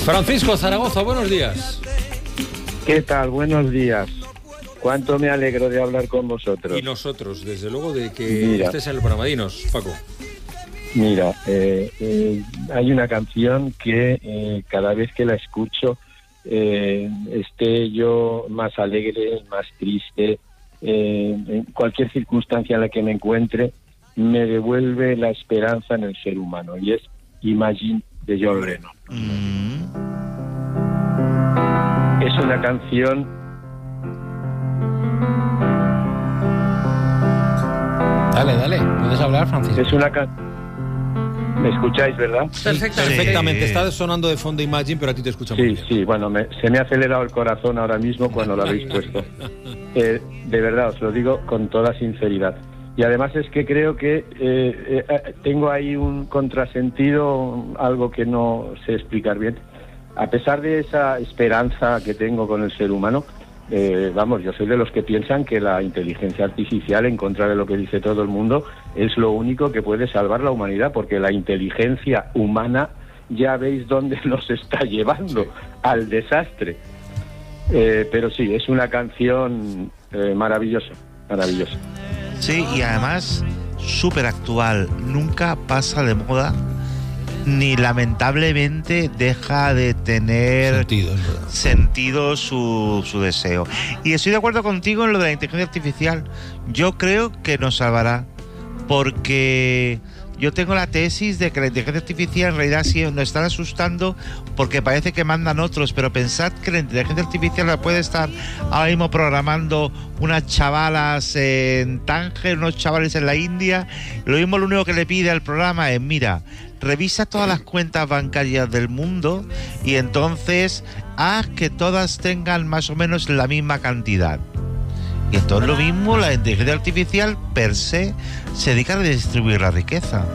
Francisco Zaragoza, buenos días. ¿Qué tal? Buenos días. Cuánto me alegro de hablar con vosotros. Y nosotros, desde luego, de que estés en el programa. Dinos, Paco. Mira, hay una canción que cada vez que la escucho, esté yo más alegre, más triste, en cualquier circunstancia en la que me encuentre, me devuelve la esperanza en el ser humano, y es Imagine de John Lennon. Es una canción... Dale, puedes hablar, Francisco. Es una ¿Me escucháis, verdad? Perfectamente. Está sonando de fondo Imagine, pero a ti te escuchamos bien. Sí, bueno, se me ha acelerado el corazón ahora mismo cuando lo habéis puesto. De verdad, os lo digo con toda sinceridad. Y además es que creo que tengo ahí un contrasentido, algo que no sé explicar bien. A pesar de esa esperanza que tengo con el ser humano, yo soy de los que piensan que la inteligencia artificial, en contra de lo que dice todo el mundo, es lo único que puede salvar la humanidad, porque la inteligencia humana ya veis dónde nos está llevando, al desastre. Pero sí, es una canción maravillosa. Sí, y además súper actual, nunca pasa de moda, ni lamentablemente deja de tener sentido su deseo. Y estoy de acuerdo contigo en lo de la inteligencia artificial. Yo creo que nos salvará, porque yo tengo la tesis de que la inteligencia artificial en realidad sí nos están asustando porque parece que mandan otros, pero pensad que la inteligencia artificial la puede estar ahora mismo programando unas chavalas en Tánger, unos chavales en la India. Lo único que le pide al programa es: mira, revisa todas las cuentas bancarias del mundo y entonces haz que todas tengan más o menos la misma cantidad. Y entonces lo mismo, la inteligencia artificial per se dedica a redistribuir la riqueza.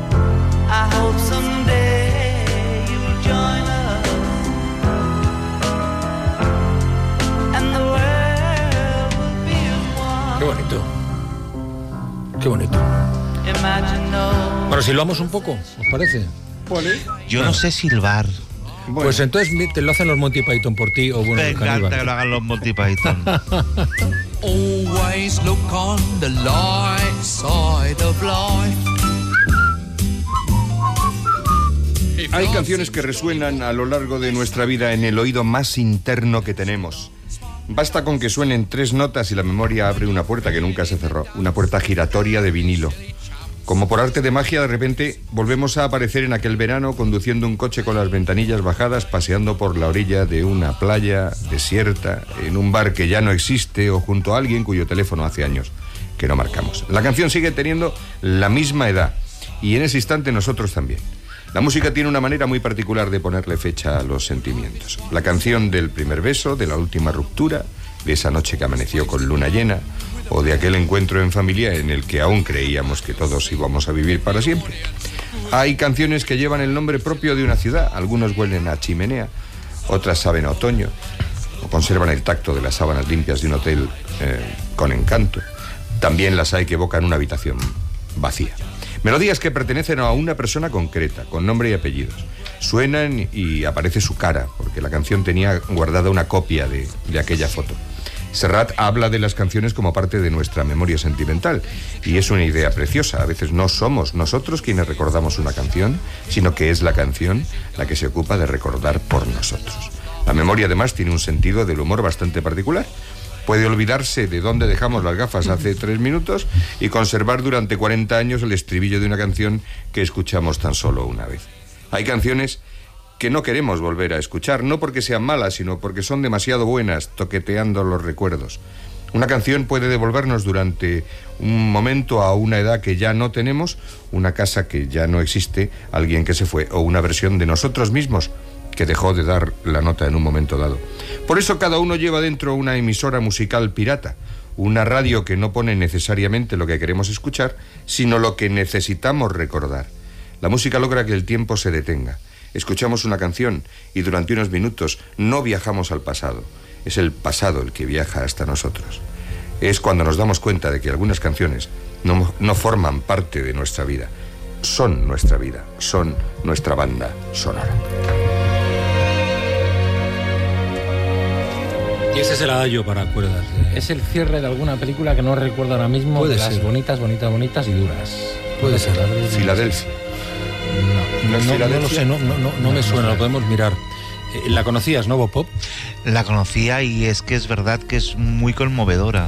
Qué bonito. Qué bonito. Bueno, silbamos un poco, ¿os parece? Yo no sé silbar. Bueno. Pues entonces te lo hacen los Monty Python por ti, o bueno, me encanta que lo hagan los Monty Python. Always look on the light side of life. Hay canciones que resuenan a lo largo de nuestra vida en el oído más interno que tenemos. Basta con que suenen 3 notas y la memoria abre una puerta que nunca se cerró, una puerta giratoria de vinilo. Como por arte de magia, de repente volvemos a aparecer en aquel verano conduciendo un coche con las ventanillas bajadas, paseando por la orilla de una playa desierta, en un bar que ya no existe o junto a alguien cuyo teléfono hace años que no marcamos. La canción sigue teniendo la misma edad y en ese instante nosotros también. La música tiene una manera muy particular de ponerle fecha a los sentimientos. La canción del primer beso, de la última ruptura, de esa noche que amaneció con luna llena, o de aquel encuentro en familia en el que aún creíamos que todos íbamos a vivir para siempre. Hay canciones que llevan el nombre propio de una ciudad. Algunos huelen a chimenea, otras saben a otoño, o conservan el tacto de las sábanas limpias de un hotel con encanto. También las hay que evocan una habitación vacía. Melodías que pertenecen a una persona concreta, con nombre y apellidos. Suenan y aparece su cara, porque la canción tenía guardada una copia de aquella foto. Serrat habla de las canciones como parte de nuestra memoria sentimental, y es una idea preciosa. A veces no somos nosotros quienes recordamos una canción, sino que es la canción la que se ocupa de recordar por nosotros. La memoria además tiene un sentido del humor bastante particular. Puede olvidarse de dónde dejamos las gafas hace 3 minutos y conservar durante 40 años el estribillo de una canción que escuchamos tan solo una vez. Hay canciones que no queremos volver a escuchar, no porque sean malas, sino porque son demasiado buenas, toqueteando los recuerdos. Una canción puede devolvernos durante un momento a una edad que ya no tenemos, una casa que ya no existe, alguien que se fue, o una versión de nosotros mismos que dejó de dar la nota en un momento dado. Por eso cada uno lleva dentro una emisora musical pirata, una radio que no pone necesariamente lo que queremos escuchar, sino lo que necesitamos recordar. La música logra que el tiempo se detenga. Escuchamos una canción y durante unos minutos no viajamos al pasado. Es el pasado el que viaja hasta nosotros. Es cuando nos damos cuenta de que algunas canciones no forman parte de nuestra vida. Son nuestra vida, son nuestra banda sonora. Y ese es el adagio para cuerdas. Es el cierre de alguna película que no recuerdo ahora mismo. Puede de las ser. bonitas y duras. Puede ser. Filadelfia. No lo sé, no me suena, lo podemos mirar. ¿La conocías, no, Bob Pop? La conocía y es que es verdad que es muy conmovedora.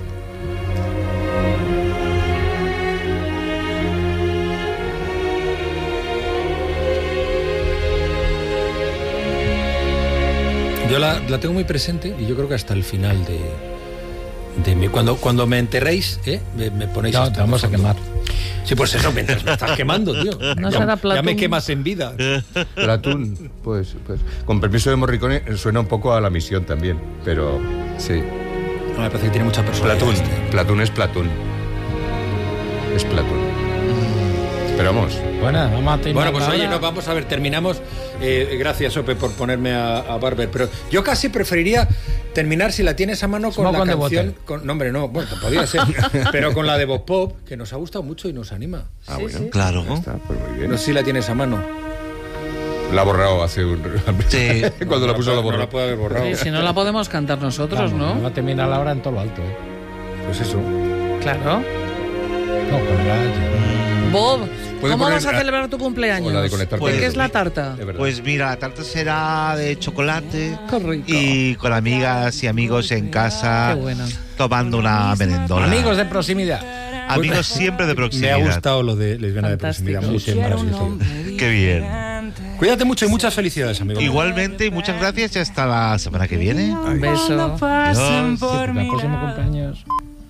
Yo la tengo muy presente y yo creo que hasta el final de mi... Cuando me enterréis, me ponéis... No, te vamos a quemar. Sí, pues eso, mientras me estás quemando, tío. No será Platón. Ya me quemas en vida. Platón, pues, con permiso de Morricone, suena un poco a La Misión también, pero sí. No, me parece que tiene mucha personalidad. Platón es Platón. Es Platón. Pero vamos. Bueno, vamos a terminar. Bueno, pues oye, ahora. vamos a ver, terminamos. Gracias, Ope, por ponerme a Barber. Pero yo casi preferiría terminar, si la tienes a mano, con Smoke la on the canción. Water. No, hombre, no, bueno, podría ser. Pero con la de Bob Pop, que nos ha gustado mucho y nos anima. Ah, bueno. sí. Claro. Ya está, pues muy bien. No sé si la tienes a mano. La ha borrado hace un... Sí. Cuando la puso la No borró. la puede haber borrado. Sí, si no la podemos cantar nosotros, Vamos, ¿no? Vamos a terminar la hora en todo lo alto, ¿eh? Pues eso. Claro. No, con la... Bob, Puede ¿cómo poner vas a celebrar tu cumpleaños? o la de conectar ¿De con qué el- es la tarta? De verdad. Pues mira, la tarta será de chocolate Qué rico. y con amigas y amigos en casa, Qué buena. tomando una merendola. Amigos de proximidad. Amigos siempre de Me proximidad. ha gustado lo de lesbiana de Fantástico. proximidad. Muy bien, maravilloso. Qué bien. Cuídate mucho y muchas felicidades, amigo. Igualmente, muchas gracias y hasta la semana que viene. Un beso. Adiós. Sí, porque el próximo cumpleaños.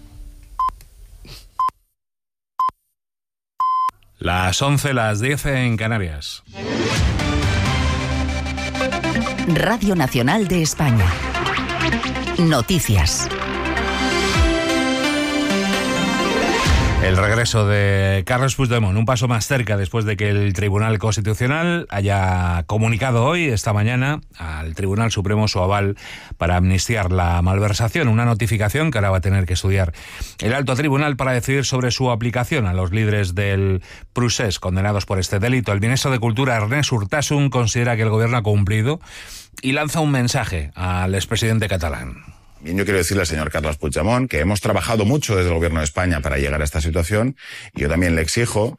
Las 11, las 10 en Canarias. Radio Nacional de España. Noticias. El regreso de Carles Puigdemont, un paso más cerca después de que el Tribunal Constitucional haya comunicado hoy, esta mañana, al Tribunal Supremo su aval para amnistiar la malversación, una notificación que ahora va a tener que estudiar el alto tribunal para decidir sobre su aplicación a los líderes del procés condenados por este delito. El ministro de Cultura, Ernest Urtasun, considera que el gobierno ha cumplido y lanza un mensaje al expresidente catalán. Bien, yo quiero decirle al señor Carles Puigdemont que hemos trabajado mucho desde el Gobierno de España para llegar a esta situación y yo también le exijo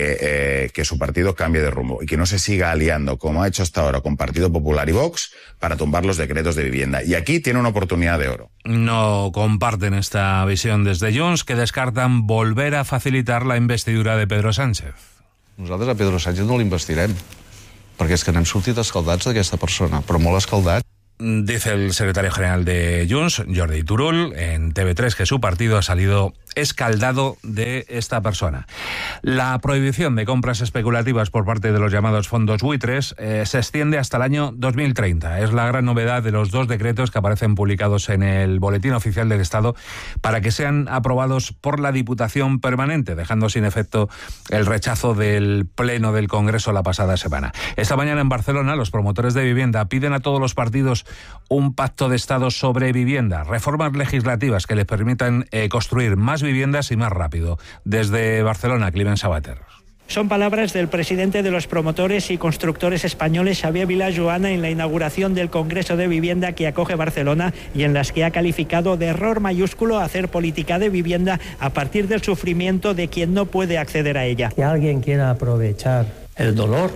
que su partido cambie de rumbo y que no se siga aliando, como ha hecho hasta ahora, con Partido Popular y Vox para tumbar los decretos de vivienda. Y aquí tiene una oportunidad de oro. No comparten esta visión desde Junts, que descartan volver a facilitar la investidura de Pedro Sánchez. Nosaltres a Pedro Sánchez no l'investirem, perquè és que n'hem sortit escaldats d'aquesta persona, però molt escaldats. Dice el secretario general de Junts, Jordi Turull, en TV3 que su partido ha salido escaldado de esta persona. La prohibición de compras especulativas por parte de los llamados fondos buitres se extiende hasta el año 2030. Es la gran novedad de los dos decretos que aparecen publicados en el Boletín Oficial del Estado para que sean aprobados por la Diputación Permanente, dejando sin efecto el rechazo del Pleno del Congreso la pasada semana. Esta mañana en Barcelona, los promotores de vivienda piden a todos los partidos un pacto de Estado sobre vivienda, reformas legislativas que les permitan construir más viviendas y más rápido. Desde Barcelona, Climent Sabater. Son palabras del presidente de los promotores y constructores españoles, Xavier Vilajoana, en la inauguración del Congreso de Vivienda que acoge Barcelona y en las que ha calificado de error mayúsculo hacer política de vivienda a partir del sufrimiento de quien no puede acceder a ella. Que alguien quiera aprovechar el dolor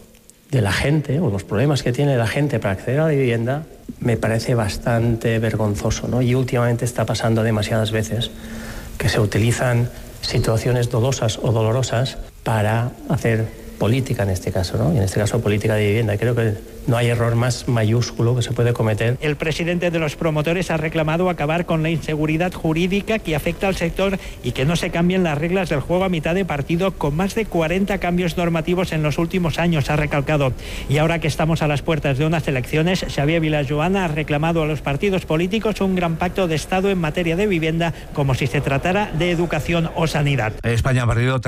de la gente o los problemas que tiene la gente para acceder a la vivienda me parece bastante vergonzoso, ¿no? Y últimamente está pasando demasiadas veces que se utilizan situaciones dolosas o dolorosas para hacer política en este caso, ¿no? Y en este caso política de vivienda. Creo que no hay error más mayúsculo que se puede cometer. El presidente de los promotores ha reclamado acabar con la inseguridad jurídica que afecta al sector y que no se cambien las reglas del juego a mitad de partido, con más de 40 cambios normativos en los últimos años, ha recalcado. Y ahora que estamos a las puertas de unas elecciones, Xavier Vilajoana ha reclamado a los partidos políticos un gran pacto de Estado en materia de vivienda, como si se tratara de educación o sanidad. España ha perdido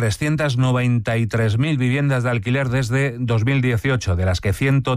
393.000 viviendas de alquiler desde 2018, de las que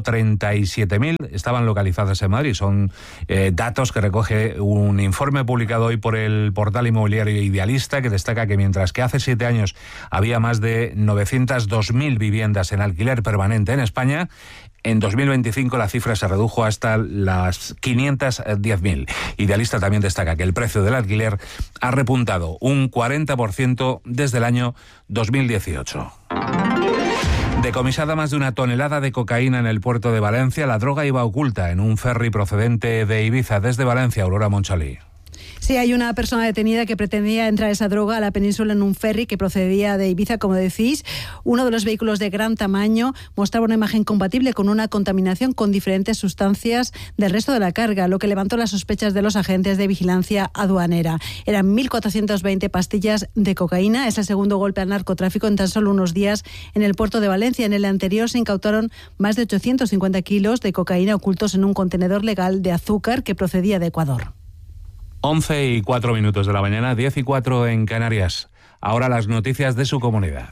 137.000 estaban localizadas en Madrid. Son datos que recoge un informe publicado hoy por el portal inmobiliario Idealista, que destaca que mientras que hace 7 años había más de 902.000 viviendas en alquiler permanente en España, En 2025 la cifra se redujo hasta las 510.000. Idealista también destaca que el precio del alquiler ha repuntado un 40% desde el año 2018. Decomisada más de 1 tonelada de cocaína en el puerto de Valencia, la droga iba oculta en un ferry procedente de Ibiza. Desde Valencia, Aurora Monchalí. Sí, hay una persona detenida que pretendía entrar esa droga a la península en un ferry que procedía de Ibiza, como decís. Uno de los vehículos de gran tamaño mostraba una imagen compatible con una contaminación con diferentes sustancias del resto de la carga, lo que levantó las sospechas de los agentes de vigilancia aduanera. Eran 1.420 pastillas de cocaína. Es el segundo golpe al narcotráfico en tan solo unos días en el puerto de Valencia. En el anterior se incautaron más de 850 kilos de cocaína ocultos en un contenedor legal de azúcar que procedía de Ecuador. 11:04 de la mañana, 10:04 en Canarias. Ahora las noticias de su comunidad.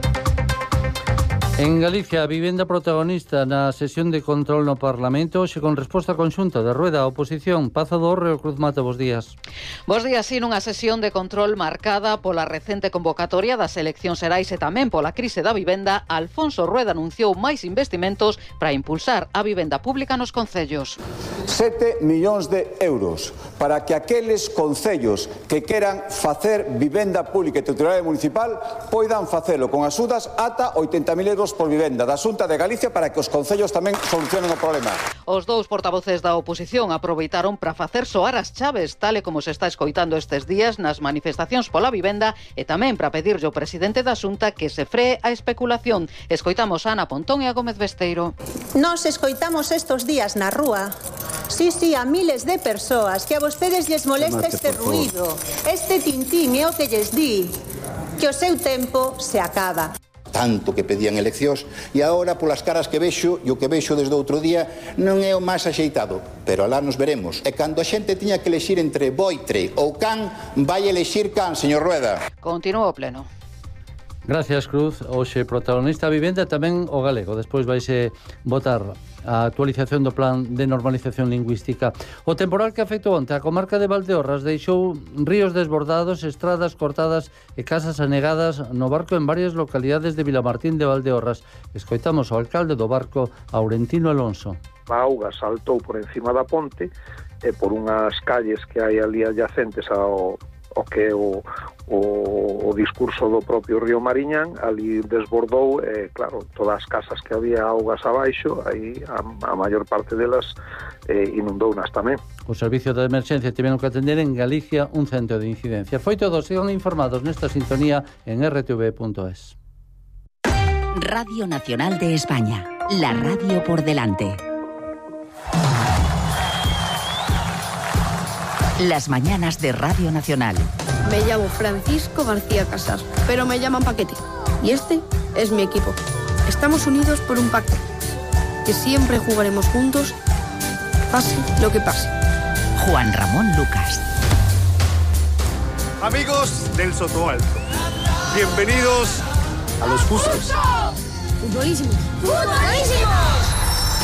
En Galicia, a vivenda protagonista na sesión de control no Parlamento, hoxe con resposta conxunta de Rueda a oposición. Pazo do Orreo, Cruz Mata, bos días. Bos días, sí, nunha sesión de control marcada pola recente convocatoria das eleccións xerais e tamén pola crise da vivenda, Alfonso Rueda anunciou máis investimentos para impulsar a vivenda pública nos concellos. 7 millóns de euros para que aqueles concellos que queran facer vivenda pública e titular municipal poidan facelo con axudas ata 80.000 euros por vivenda da Xunta de Galicia para que os concellos tamén solucionen o problema. Os dous portavoces da oposición aproveitaron para facer soar as chaves, tal e como se está escoitando estes días nas manifestacións pola vivenda, e tamén para pedirlle ao presidente da Xunta que se free a especulación. Escoitamos a Ana Pontón e a Gómez Besteiro. Nos escoitamos estos días na rúa, sí, a miles de persoas que a vostedes lles molesta este ruído, este tintín é o que lles di que o seu tempo se acaba. Tanto que pedían eleccións e agora polas caras que vexo e o que vexo desde outro día non é o máis axeitado, pero alá nos veremos. E cando a xente tiña que elexir entre boitre ou can, vai elexir can, señor Rueda. Continúa o pleno. Gracias, Cruz. Hoxe protagonista a vivenda tamén o galego. Despois vaise votar a actualización do plan de normalización lingüística. O temporal que afectou onte a comarca de Valdeorras deixou ríos desbordados, estradas cortadas e casas anegadas no Barco en varias localidades de Vilamartín de Valdeorras. Escoitamos o alcalde do Barco, Aurentino Alonso. A auga saltou por encima da ponte e por unhas calles que hai ali adyacentes ao que é o discurso do propio río Mariñán, ali desbordou, claro, todas as casas que había augas abaixo, aí a maior parte delas inundounas tamén. O servicio de emerxencia tiveron que atender en Galicia un centro de incidencia. Foi todo, sigan informados nesta sintonía en rtv.es. Radio Nacional de España, la radio por delante. Las mañanas de Radio Nacional. Me llamo Francisco García Casas, pero me llaman Paquete. Y este es mi equipo. Estamos unidos por un pacto, que siempre jugaremos juntos, pase lo que pase. Juan Ramón Lucas. Amigos del Sotoalto, bienvenidos a los Justos. ¡Futbolísimo! ¡Futbolísimo!